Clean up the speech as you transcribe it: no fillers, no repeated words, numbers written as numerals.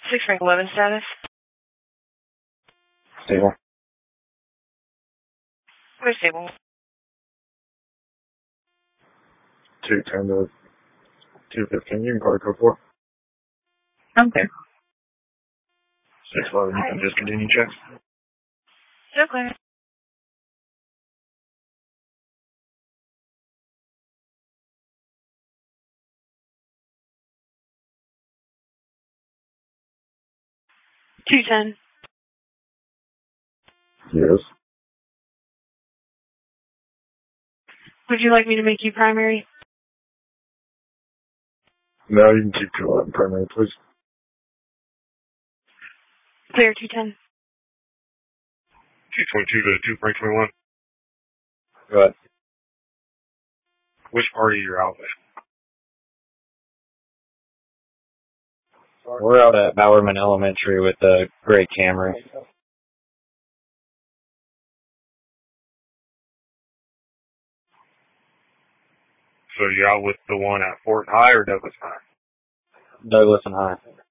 6 rank 11 status. Stable. We're stable. 210 to 215, you can call code 4. Okay. 611, you can discontinue checks. Okay. $210. Yes. Would you like me to make you primary? No, you can keep 211 primary, please. Clear 210. 222 to 2 rank 21. Go ahead. Which party you're out with? We're out at Bowerman Elementary with the gray Camry. So you're out with the one at Fort High or Douglas High? Douglas and High.